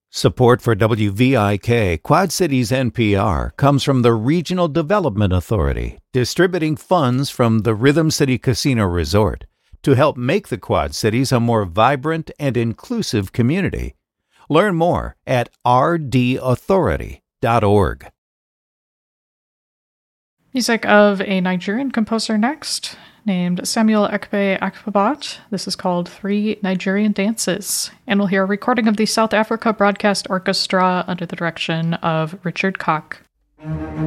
Support for WVIK Quad Cities NPR comes from the Regional Development Authority, distributing funds from the Rhythm City Casino Resort to help make the Quad Cities a more vibrant and inclusive community. Learn more at rdauthority.org. Music of a Nigerian composer next, named Samuel Ekpe Akpabat. This is called Three Nigerian Dances. And we'll hear a recording of the South Africa Broadcast Orchestra under the direction of Richard Koch.